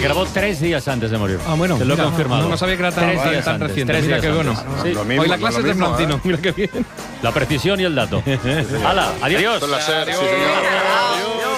grabó 3 días antes de morir. Ah, bueno. Te lo he mira, confirmado. No sabía que era tan 3 días tan antes, reciente. 3 Mira días qué bueno. antes. Sí. Lo mismo, Hoy la clase es de mismo, Francino. Mira qué bien. La precisión y el dato. ¡Hala! ¡Adiós! Son las 6, sí, señor. Adiós.